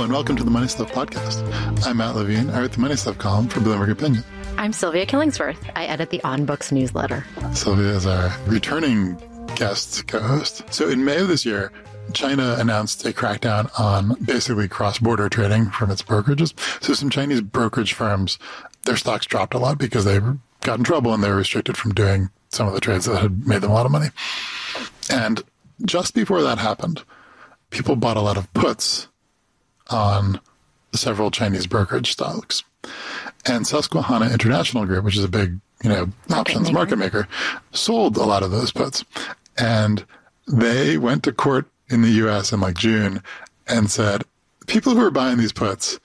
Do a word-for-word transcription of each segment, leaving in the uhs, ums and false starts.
and welcome to the Money Stuff Podcast. I'm Matt Levine. I write the Money Stuff column for Bloomberg Opinion. I'm Sylvia Killingsworth. I edit the On Books newsletter. Sylvia is our returning guest co-host. So in May of this year, China announced a crackdown on basically cross-border trading from its brokerages. So some Chinese brokerage firms, their stocks dropped a lot because they got in trouble and they were restricted from doing some of the trades that had made them a lot of money. And just before that happened, people bought a lot of puts on several Chinese brokerage stocks. And Susquehanna International Group, which is a big, you know, market options maker. market maker, sold a lot of those puts. And they went to court in the U S in like June and said, people who are buying these puts,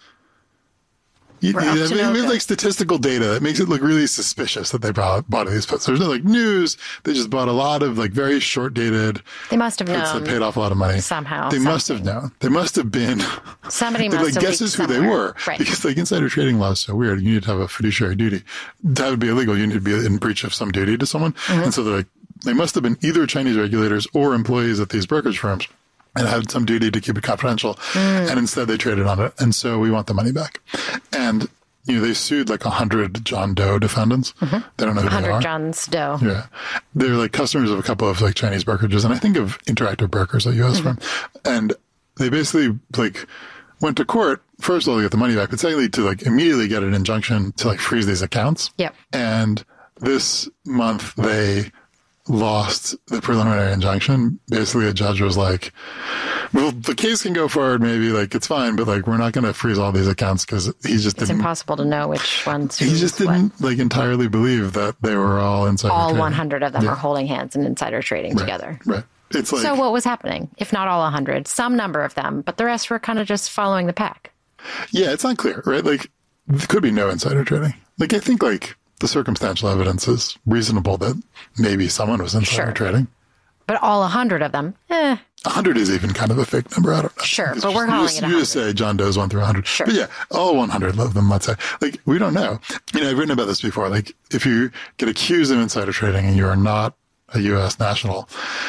you, We're you, up I to mean, no we have good. like statistical data that makes it look really suspicious that they bought, bought these puts. There's no like news. They just bought a lot of like very short dated They must have puts known that paid off a lot of money. somehow, They must have something. known. They must have been. Somebody They, must like have guesses who leaked they somewhere. were. Right. Because like insider trading law is so weird. You need to have a fiduciary duty. That would be illegal. You need to be in breach of some duty to someone. Mm-hmm. And so they're like, they must have been either Chinese regulators or employees at these brokerage firms and had some duty to keep it confidential. Mm. And instead they traded on it. And so we want the money back. And, you know, they sued like a hundred John Doe defendants. Mm-hmm. They don't know who they one hundred are. John's Doe. Yeah. They're like customers of a couple of like Chinese brokerages. And I think of Interactive Brokers, a U S Mm-hmm. firm. And they basically like went to court, first of all, to get the money back, but secondly, to like immediately get an injunction to like freeze these accounts. Yep. And this month they lost the preliminary injunction. Basically, a judge was like, well, the case can go forward, maybe, like, it's fine, but like, we're not going to freeze all these accounts because he just It's didn't. impossible to know which ones. He just what. didn't like entirely believe that they were all insider All trading. one hundred of them Yeah. are holding hands and insider trading Right, together. Right. It's like, So what was happening? If not all one hundred, some number of them, but the rest were kind of just following the pack. yeah, it's not clear, right? Like, there could be no insider trading. Like, I think like the circumstantial evidence is reasonable that maybe someone was insider Sure. trading. But all one hundred of them, eh, A hundred is even kind of a fake number. I don't know. Sure, It's but we're just- calling you it just, you just say John Doe's one through a hundred. Sure. But yeah, all one hundred of them, let's say. Like, we don't know. You know, I've written about this before. Like, if you get accused of insider trading and you are not a U S national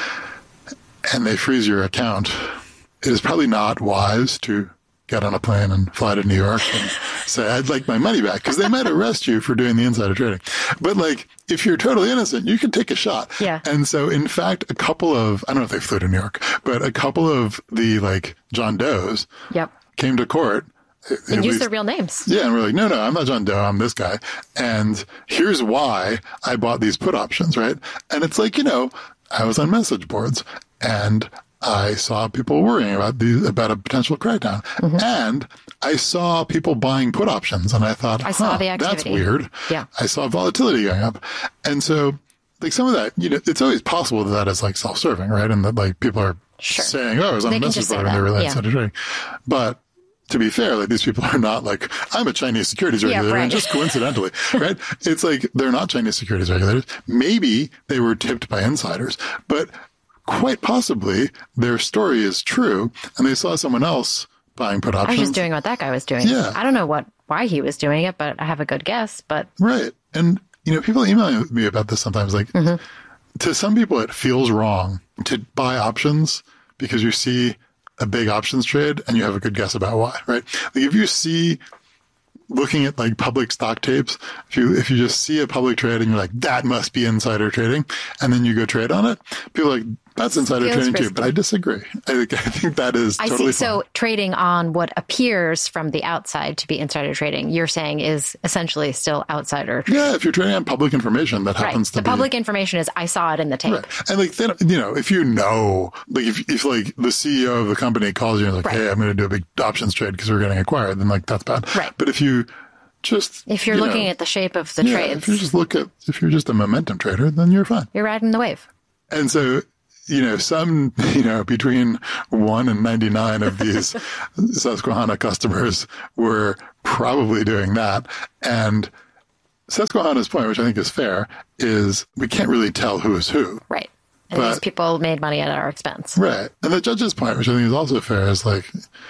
and they freeze your account, it is probably not wise to get on a plane and fly to New York and say, I'd like my money back, because they might arrest you for doing the insider trading. But like, if you're totally innocent, you can take a shot. Yeah. And so, in fact, a couple of, I don't know if they flew to New York, but a couple of the like John Does yep. came to court. And at use least- their real names. yeah, and we're like, no, no, I'm not John Doe. I'm this guy. And here's why I bought these put options, right? And it's like, you know, I was on message boards and I saw people worrying about these, about a potential crackdown. Mm-hmm. And I saw people buying put options and I thought, I saw huh, the that's activity. weird. Yeah. I saw volatility going up. And so, like, some of that, you know, it's always possible that that is like self-serving, right? And that like people are Sure. saying, oh, I was on They a can message just say board and they that, were yeah. insider trading. But to be fair, like, these people are not like, I'm a Chinese securities Yeah, regulator, right. and just coincidentally, right? It's like, they're not Chinese securities regulators. Maybe they were tipped by insiders, but quite possibly their story is true and they saw someone else buying put I options. was just doing what that guy was doing. Yeah. I don't know what why he was doing it, but I have a good guess. But Right. And, you know, people email me about this sometimes. Like, Mm-hmm. to some people, it feels wrong to buy options because you see a big options trade and you have a good guess about why, right? Like, if you see, looking at like public stock tapes, if you if you just see a public trade and you're like, that must be insider trading, and then you go trade on it, people are like, that's insider Feels trading too. risky. But I disagree. I think, I think that is I totally see. So fine. trading on what appears from the outside to be insider trading, you're saying is essentially still outsider trading. Yeah, if you're trading on public information that Right. happens to The be public information is I saw it in the tape. Right. And like, then, you know, if you know, like if, if like the C E O of the company calls you and like, Right. hey, I'm going to do a big options trade because we're getting acquired, then like, that's bad. Right. But if you just, If you're you looking know, at the shape of the yeah, trades, if you just look at, if you're just a momentum trader, then you're fine. you're riding the wave. And so, you know, some, you know, between one and ninety-nine of these Susquehanna customers were probably doing that. And Susquehanna's point, which I think is fair, is we can't really tell who is who. Right. And these But- people made money at our expense. Right. And the judge's point, which I think is also fair, is like,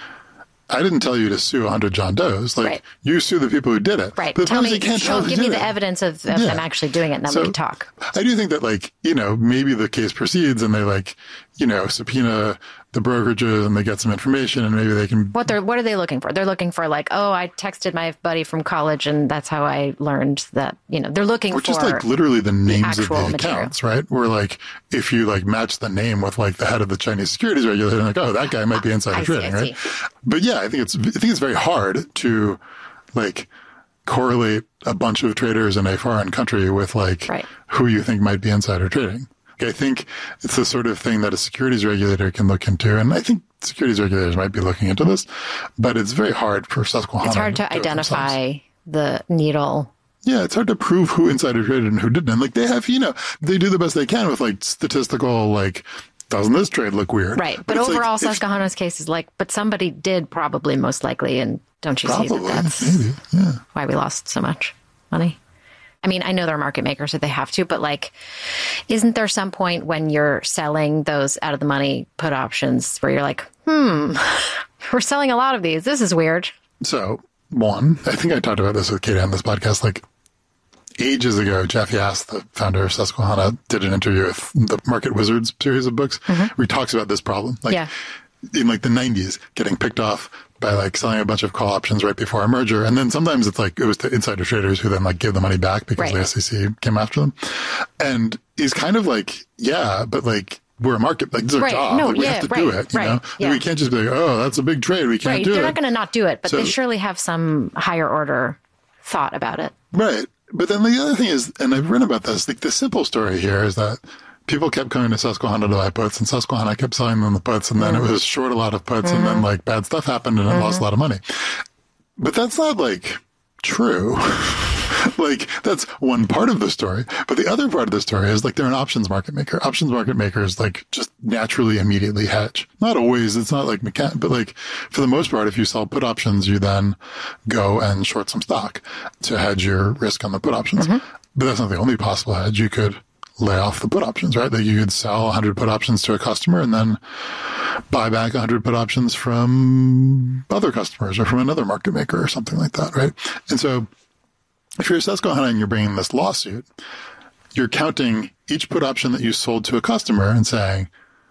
I didn't tell you to sue one hundred John Does. Like, Right. you sue the people who did it. Right. But the Tell problem is me, you can't show, tell who give me did the it. evidence of, of Yeah. them actually doing it, and then So, we can talk. I do think that, like, you know, maybe the case proceeds and they, like, you know, subpoena the brokerages and they get some information and maybe they can. What they're what are they looking for? They're looking for like, oh, I texted my buddy from college and that's how I learned that. You know, they're looking or for just like literally the names the of the material. accounts, right? Where like if you like match the name with like the head of the Chinese securities regulator, like oh, that guy might be insider I trading, see, I right? see. But yeah, I think it's I think it's very hard to like correlate a bunch of traders in a foreign country with like right. who you think might be insider trading. I think it's the sort of thing that a securities regulator can look into. And I think securities regulators might be looking into this, but it's very hard for Susquehanna. It's hard to, to identify the needle. Yeah, it's hard to prove who insider traded and who didn't. And like they have, you know, they do the best they can with like statistical, like, doesn't this trade look weird? Right. But, but overall, like, Susquehanna's case is like, but somebody did probably most likely. And don't you probably, see that that's maybe, yeah. why we lost so much money? I mean, I know they're market makers, so they have to, but like, isn't there some point when you're selling those out of the money put options where you're like, hmm, we're selling a lot of these. This is weird. So, one, I think I talked about this with Katie on this podcast, like ages ago, Jeff Yass, the founder of Susquehanna, did an interview with the Market Wizards series of books mm-hmm. where he talks about this problem. Like yeah. in like the nineties, getting picked off by like selling a bunch of call options right before a merger. And then sometimes it's like, it was the insider traders who then like gave the money back because right. the S E C came after them. And he's kind of like, yeah, but like, we're a market, like this is our right. job. No, like, we yeah, have to right, do it, you right, know? Yeah. We can't just be like, oh, that's a big trade. We can't right. do They're it. They're not going to not do it, but so, they surely have some higher order thought about it. Right. But then the other thing is, and I've written about this, like the simple story here is that people kept coming to Susquehanna to buy puts, and Susquehanna kept selling them the puts, and then mm-hmm. it was short a lot of puts, mm-hmm. and then like bad stuff happened, and it mm-hmm. lost a lot of money. But that's not like true. Like that's one part of the story. But the other part of the story is like they're an options market maker. Options market makers like just naturally immediately hedge. Not always. It's not like mechan- but like for the most part, if you sell put options, you then go and short some stock to hedge your risk on the put options. Mm-hmm. But that's not the only possible hedge. You could lay off the put options, right? That you could sell one hundred put options to a customer and then buy back one hundred put options from other customers or from another market maker or something like that, right? And so if you're Susquehanna and you're bringing this lawsuit, you're counting each put option that you sold to a customer and saying,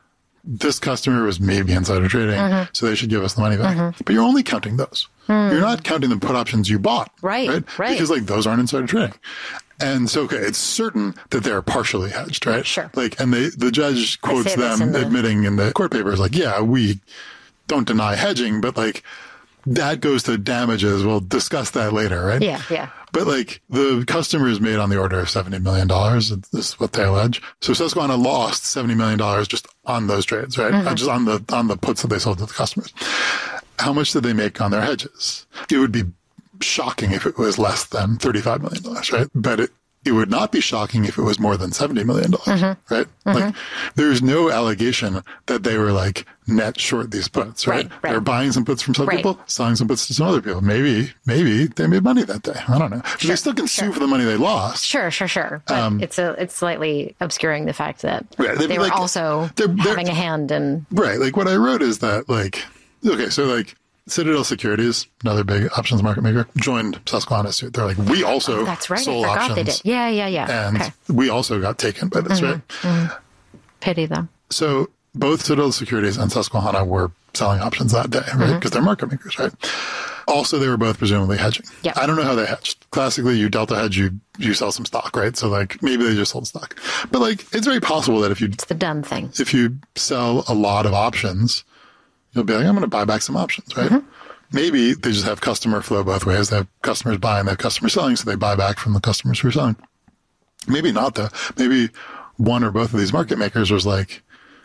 this customer was maybe insider trading, mm-hmm. so they should give us the money back. Mm-hmm. But you're only counting those. Mm. You're not counting the put options you bought. Right, right, right. Because like those aren't insider trading. And so, okay, it's certain that they're partially hedged, right? Sure. Like, and they, the judge quotes them in the... admitting in the court papers, like, yeah, we don't deny hedging, but like that goes to damages. We'll discuss that later, right? Yeah, yeah. But like the customers made on the order of seventy million dollars. This is what they allege. So Susquehanna lost seventy million dollars just on those trades, right? Mm-hmm. Just on the, on the puts that they sold to the customers. How much did they make on their hedges? It would be shocking if it was less than thirty-five million dollars, right? But it, it would not be shocking if it was more than seventy million dollars, mm-hmm. right? Mm-hmm. Like there's no allegation that they were like net short these puts, right? Right, right. They're buying some puts from some right. people, selling some puts to some other people. Maybe, maybe they made money that day. I don't know. Sure, they still can sure. sue for the money they lost. Sure, sure, sure. But um, it's a, it's slightly obscuring the fact that right, they were like, also they're, they're, having a hand in. Right. Like what I wrote is that like, okay, so like, Citadel Securities, another big options market maker, joined Susquehanna's suit. They're like, we also oh, that's right. sold I forgot options. They did. Yeah, yeah, yeah. And okay. we also got taken by this, mm-hmm. right? Mm-hmm. Pity them. So both Citadel Securities and Susquehanna were selling options that day, right? Because mm-hmm. they're market makers, right? Also, they were both presumably hedging. Yep. I don't know how they hedged. Classically, you delta hedge, you you sell some stock, right? So like maybe they just sold stock. But like it's very possible that if you it's the done thing. If you sell a lot of options, you'll be like, I'm going to buy back some options, right? Mm-hmm. Maybe they just have customer flow both ways. They have customers buying, they have customers selling, so they buy back from the customers who are selling. Maybe not, though. Maybe one or both of these market makers was like,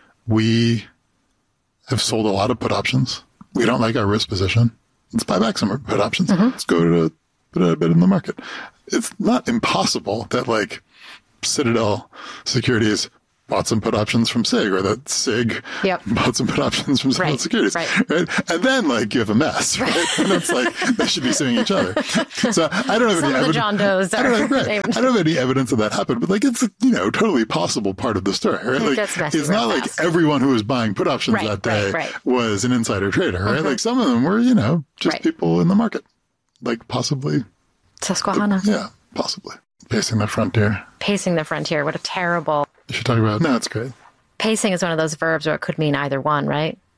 we have sold a lot of put options. We don't like our risk position. Let's buy back some put options. Mm-hmm. Let's go to put a bit in the market. It's not impossible that like Citadel Securities bought some put options from SIG, or that SIG yep. bought some put options from Citadel right, Securities, right. right? And then, like, you have a mess, right? right? And it's like, they should be suing each other. So I don't have some any evidence. John Does I, don't have, right. I don't have any evidence of that happened, but like, it's, you know, totally possible part of the story, right? Like, it's not like fast. everyone who was buying put options right, that day right, right. was an insider trader, right? Mm-hmm. Like, some of them were, you know, just right. people in the market, like possibly. Susquehanna. The, yeah, possibly. Pacing the frontier. Pacing the frontier. What a terrible. You should talk about, no, it's great. Pacing is one of those verbs where it could mean either one, right?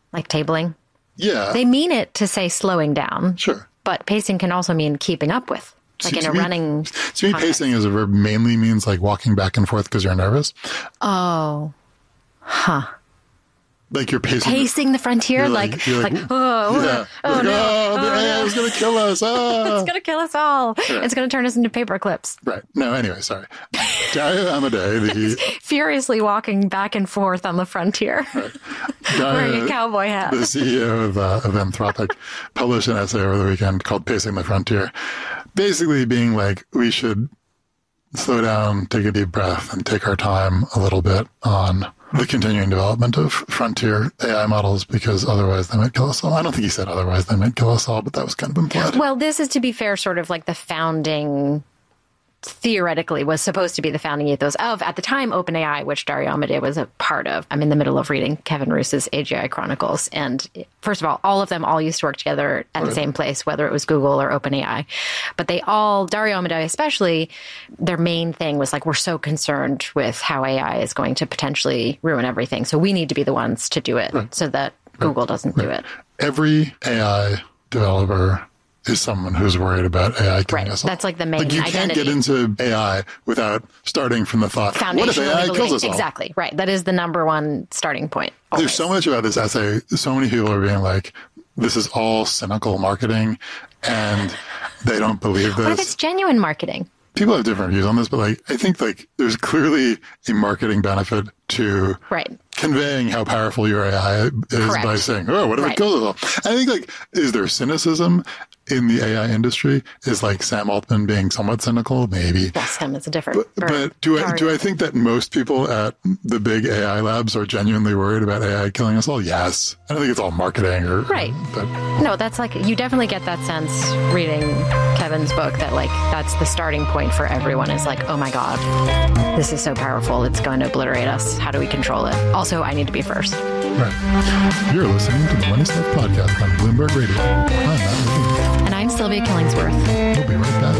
like tabling. Yeah. They mean it to say slowing down. Sure. But pacing can also mean keeping up with, like To- in to a me- running. To me, context. pacing as a verb mainly means like walking back and forth because you're nervous. Oh, Like you're pacing. pacing the frontier, You're like, like- you're like, like, oh, yeah. oh, Like, no, oh, the oh, A I no. is going to kill us. Ah. It's going to kill us all. It's going to turn us into paper clips. Right. No, anyway, sorry. Dario Amodei, the Furiously walking back and forth on the frontier, wearing Dario, a cowboy hat. the C E O of, uh, of Anthropic, published an essay over the weekend called Pacing the Frontier, basically being like, we should slow down, take a deep breath, and take our time a little bit on the continuing development of frontier A I models, because otherwise they might kill us all. I don't think he said otherwise they might kill us all, but that was kind of implied. Well, this is, to be fair, sort of like the founding, theoretically, was supposed to be the founding ethos of, at the time, OpenAI, which Dario Amodei was a part of. I'm in the middle of reading Kevin Roos's A G I Chronicles. And first of all, all of them all used to work together at the same place, whether it was Google or OpenAI. But they all, Dario Amodei especially, their main thing was like, we're so concerned with how A I is going to potentially ruin everything. So we need to be the ones to do it so that Google doesn't do it. Every A I developer is someone who's worried about A I killing Right. us all. That's like the main Like you can't identity. get into A I without starting from the thought, what if A I Foundationally kills believing- us all? Exactly. Right. That is the number one starting point. There's always. so much about this essay. So many people are being like, this is all cynical marketing and they don't believe What if this. it's genuine marketing? People have different views on this, but like, I think like there's clearly a marketing benefit to Right. conveying how powerful your A I is Correct. by saying, oh, what if Right. it kills us all? I think like, is there cynicism in the A I industry? Is like Sam Altman being somewhat cynical? Maybe. Yes, him is a different. But, bird. but do I Sorry. do I think that most people at the big A I labs are genuinely worried about A I killing us all? Yes. I don't think it's all marketing or Right. But No, that's like, you definitely get that sense reading Kevin's book that like that's the starting point for everyone is like, oh my God, this is so powerful. It's going to obliterate us. How do we control it? Also, I need to be first. right. You're listening to the Money Stuff Podcast on Bloomberg Radio. I'm Matt Levine. And I'm Sylvia Killingsworth. We'll be right back.